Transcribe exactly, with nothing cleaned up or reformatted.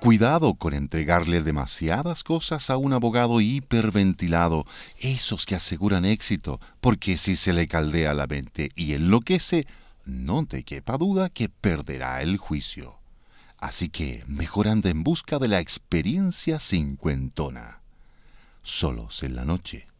Cuidado con entregarle demasiadas cosas a un abogado hiperventilado, esos que aseguran éxito, porque si se le caldea la mente y enloquece, no te quepa duda que perderá el juicio. Así que mejor anda en busca de la experiencia cincuentona. Solos en la noche.